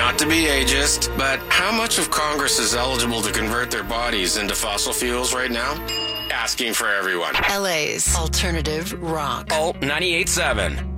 Not to be ageist, but how much of Congress is eligible to convert their bodies into fossil fuels right now? Asking for everyone. LA's alternative rock. Oh, 98.7.